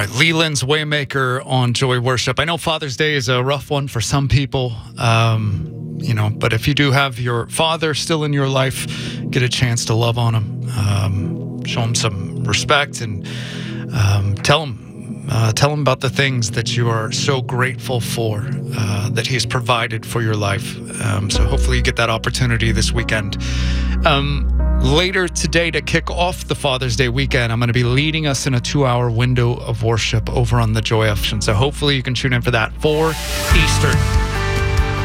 All right, Leland's Waymaker on Joy Worship. I know Father's Day is a rough one for some people, but if you do have your father still in your life, get a chance to love on him, show him some respect, and tell him about the things that you are so grateful for, that he has provided for your life. So hopefully you get that opportunity this weekend. Later today, to kick off the Father's Day weekend, I'm going to be leading us in a 2-hour window of worship over on the Joy F. So hopefully you can tune in for that, 4 Eastern.